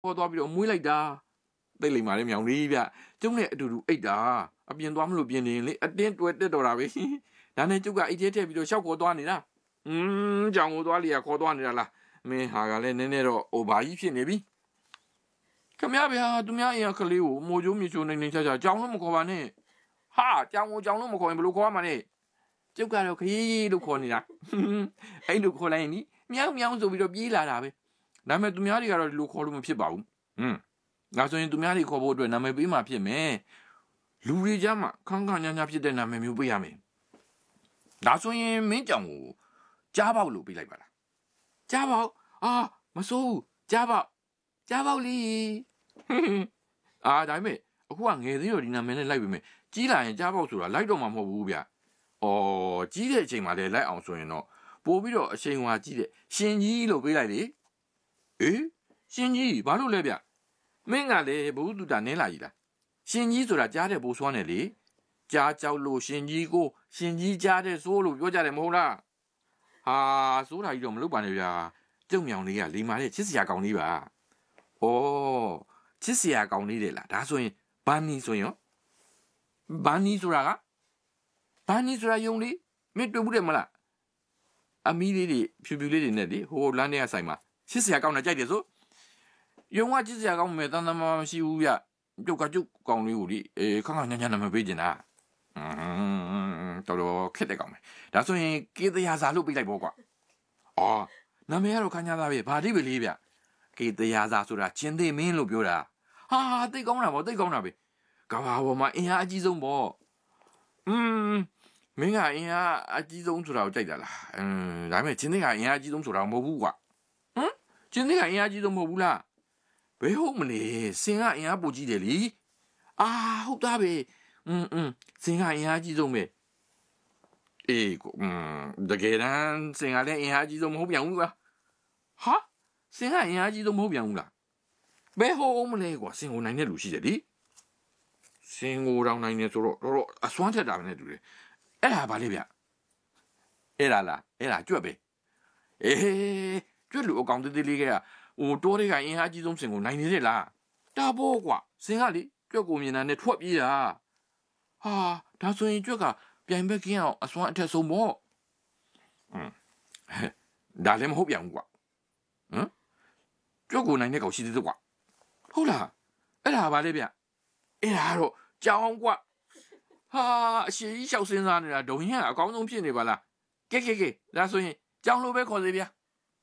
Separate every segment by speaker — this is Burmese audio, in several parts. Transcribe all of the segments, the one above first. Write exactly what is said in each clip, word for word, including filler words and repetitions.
Speaker 1: ခေါ်သွားပြီးတော့မွေးလိုက်တာသိလိမ့်ပါလေမြောင်လေးဗျကျုံနဲ့အတူတူအိတ်တာအပြင်သွားမလို့ပြင်နေလေအတင်းတွဲတက်တော်တာပဲဒါနဲ့ကျုပ်ကအိတ်ထဲထည့်ပြီးတော့ရှောက်ခေါ်သွားနေတာอืมကြောင်ကိုသွားလျာခေါ်သွားနေတာလားမင်းဟာကလည်းနည်းနည်းတော့အိုဘာကြီးဖြစ်နေပြီခမရဗျာသူများအိမ်ကလေးကိုမိုးကျိုးမြေချိုးနေနေချာချာကြောင်လို့မခေါ်ပါနဲ့ဟာကြောင်ကိုကြောင်လို့မခေါ်ရင်ဘယ်လိုခေါ်ရမှာလဲကျုပ်ကတော့ခရီးလို့ခေါ်နေတာအဲ့လိုခေါ်လိုက်ရင်မြောင်မြောင်ဆိုပြီးတော့ပြေးလာတာပဲဒါပေမဲ့သူများတွေကတော့ဒီလိုခေါ်လို့မဖြစ်ပါဘူးอืมဒါဆိုရင်သူများတွေခေါ်ဖို့အတွက်နာမည်ပေးမှဖြစ်မယ်လူတွေကြားမှာခန်းခန်းညာညာဖြစ်တဲ့နာမည်မျိုးပေးရမယ်ဒါဆိုရင်မင်းကြောင်ကိုကြားပေါက်လို့ပေးလိုက်ပါလားကြားပေါက်အာမစိုးဘူးကြားပေါက်ကြားပေါက်လီအာဒါပေမဲ့အခုကငယ်သေးတော့ဒီနာမည်နဲ့လိုက်ပြီမယ်ကြီးလာရင်ကြားပေါက်ဆိုတာလိုက်တော့မှမဟုတ်ဘူးဗျအော်ကြီးတဲ့အချိန်မှာလည်းလိုက်အောင်ဆိုရင်တော့ပို့ပြီးတော့အချိန်ဝါကြီးတဲ့ရှင်ကြီးလို့ပေးလိုက်လေအေးရှင်ကြီးဘာလို့လဲဗျမင်းကလည်းဘုသူတာနင်းလာကြီးလားရှင်ကြီးဆိုတာကြားတဲ့ပိုးစွမ်းတယ်လေကြားကြောက်လို့ရှင်ကြီးကိုရှင်ကြီးကြားတဲ့စိုးလို့ပြောကြတယ်မဟုတ်လားဟာစိုးတာကြီးတော့မလုပ်ပါနဲ့ဗျာကျုံမြောင်လေးကလိမာတဲ့ချစ်စရာကောင်းလေးပါဩချစ်စရာကောင်းလေးတယ်လားဒါဆိုရင်ဘာနီဆိုရင်ဘာနီဆိုတာကဘာနီဆိုတာယုံလေးမင်းတွေ့ဘူးတယ်မလားအမီးလေးတွေဖြူဖြူလေးတွေနဲ့လေဟိုလမ်းထဲကဆိုင်မှာချစ်စရာကောင်းတာကြိုက်တယ်ဆိုယုံကချစ်စရာကောင်းမယ်တန်တမမရှိဘူးဗျကျုပ်ကကျုပ်ကောင်းလေးကိုလေအေးခန့်ခန့်ညံ့ညံ့နာမပေးကျင်တာอืมတော်တော်ခက်တဲ့ကောင်းမယ်ဒါဆိုရင်ကေတရာစာလို့ပေးလိုက်ပေါ့ကွာအော်နာမည်ကတော့ခန်းညာသားပဲဘာတိပဲလေးဗျကေတရာစာဆိုတာချင်းသေးမင်းလို့ပြောတာဟာသိကောင်းတာပေါ့သိကောင်းတာပဲကဘာပေါ်မှာအင်အားအကြီးဆုံးပေါ့อืมမင်းကအင်အားအကြီးဆုံးဆိုတာကိုကြိုက်တာလားอืมဒါပေမဲ့ချင်းသေးကအင်အားအကြီးဆုံးဆိုတာမဟုတ်ဘူးကွာဟမ်ချင်းသေးကအင်အားအကြီးဆုံးမဟုတ်ဘူးလားဘယ်ဟုတ်မလဲစင်ကအင်အားပိုကြီးတယ်လीအာဟုတ်သားပဲอืมอืมစင်ကအင်အားကြီးဆုံးပဲအေးကိုอืมတကယ်တမ်းစင်ကလည်းအင်အားကြီးဆုံးမဟုတ်ပြန်ဘူးကွာဟာစင်ကအင်အားကြီးဆုံးမဟုတ်ပြန်ဘူးလားဘယ်ဟုတ်မလဲကွာစင်ကိုနိုင်တဲ့လူရှိတယ်လीစင်ကိုတောင်းနိုင်နေဆိုတော့တော့အစွမ်းထက်တာပဲနဲ့တူတယ်အဲ့ဒါဘာလဲဗျအဲ့ဒါလားအဲ့ဒါကြွက်ပဲအေးကြွက်လူအကောင်သေးသေးလေးကဟိုတိုးတွေကအင်အားကြီးဆုံးစင်ကိုနိုင်နေတယ်လားတာပေါ့ကွာစင်ကလေကြွက်ကိုမြင်တာနဲ့ထွက်ပြေးတာဟာဒါဆိုရင်ကြွက်ကပြိုင်ဘက်ကင်းအောင်အစွမ်းအထက်ဆုံးပေါ့อืมဒါလည်းမဟုတ်ပြန်ဘူးကွာဟမ်ကြွက်ကိုနိုင်တဲ့ကောင်ရှိသေးတယ်ကွာဟုတ်လားအဲ့ဒါဘာလဲဗျအဲ့ဒါတော့ကြောင်ကွာဟာအရှိကြီးလျှောက်စင်းစားနေတာဒုံရင်ကအကောင်းဆုံးဖြစ်နေပါလားကဲကဲကဲဒါဆိုရင်ကြောင်လိုပဲခေါ်စေဗျာ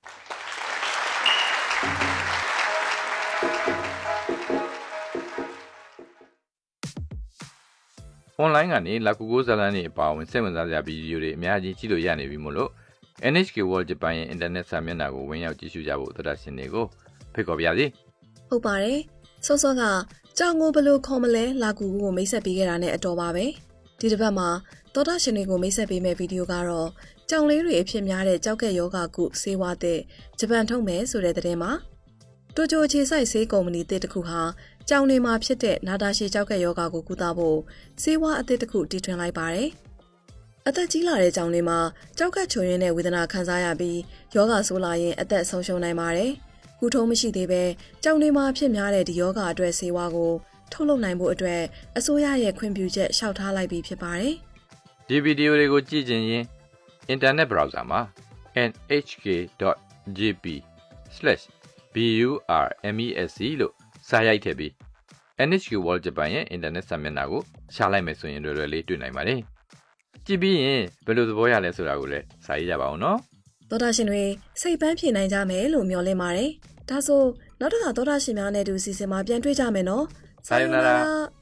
Speaker 2: အွန်လိုင်းကနေလာကူကိုဇာလန်တွေအပါအဝင်စိတ်ဝင်စားစရာဗီဒီယိုတွေအများကြီးကြည့်လို့ရနေပြီမို့လို့ เอ็น เอช เค World Japan ရဲ့ internet စာမျက်နှာကိုဝင်ရောက်ကြည့်ရှုကြဖို့သောတာရှင်တွေကိုဖိတ်ခေါ်ပါရစေ
Speaker 3: ။ဟုတ်ပါတယ်။စောစောကကြောင်ကိုဘယ်လိုခေါ်မလဲလာကူကိုမိတ်ဆက်ပေးခဲ့တာနဲ့အတော်ပါပဲ။ဒီတစ်ပတ်မှာသောတာရှင်တွေကိုမိတ်ဆက်ပေးမယ့်ဗီဒီယိုကတော့ကြောင်လေးတွေအဖြစ်များတဲ့ကြောက်ကက်ယောဂကုဆေးဝါးတဲ့ဂျပန်ထုတ်မယ်ဆိုတဲ့သတင်းမှာတိုကျိုအခြေစိုက်ဆေးကုမ္ပဏီတစ်ခုဟာကြောင်တွေမှာဖြစ်တဲ့နာတာရှည်ကြောက်ကက်ယောဂကိုကုသဖို့ဆေးဝါးအသစ်တစ်ခုတီထွင်လိုက်ပါတယ်။အသက်ကြီးလာတဲ့ကြောင်တွေမှာကြောက်ကက်ချုံရင်းတဲ့ဝေဒနာခံစားရပြီးယောဂဆိုးလာရင်အသက်ဆုံးရှုံးနိုင်ပါတယ်။ကုထုံးမရှိသေးပဲကြောင်တွေမှာဖြစ်များတဲ့ဒီယောဂအတွက်ဆေးဝါးကိုထုတ်လုပ်နိုင်ဖို့အတွက်အစိုးရရဲ့ခွင့်ပြုချက်လျှောက်ထားလိုက်ပြီးဖြစ်ပါတယ်
Speaker 2: ။ဒီဗီဒီယိုတွေကိုကြည့်ချင်ရင် internet browser မှာ เอ็น เอช เค ดอท ဂျေ ပီ စလက်ရှ် ဘီ ယူ အာ အမ် အီ အက်စ် စီ လို့စာရိုက်ထည့်ပြီး เอ็น เอช เค World Japan ရဲ့ internet စာမျက်နှာကိုရှာလိုက်မယ်ဆိုရင်လွယ်လွယ်လေးတွေ့နိုင်ပါတယ်။ကြည့်ပြီးရင်ဘယ်လိုသဘောရလဲဆိုတာကိုလည်းစာရေးကြပါအောင်နော်
Speaker 3: ။သောတာရှင်တွေစိတ်ပန်းဖြေနိုင်ကြမယ်လို့မျှော်လင့်ပါတယ်။ဒါဆိုနောက်တစ်ခါသောတာရှင်များနဲ့တူစီစဉ်မှာပြန်တွေ့ကြမယ်နော်
Speaker 2: ။စာယုနာရာ